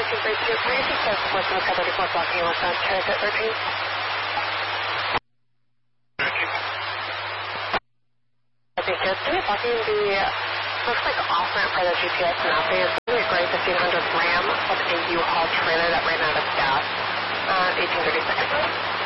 1332, can you just start with the 34 blocking westbound transit 13? I think it's going to be blocking the, looks like off-ramp for the GPS mapping. It's going to be a gray 1500 Ram with a U-Haul trailer that ran out of gas. 1836.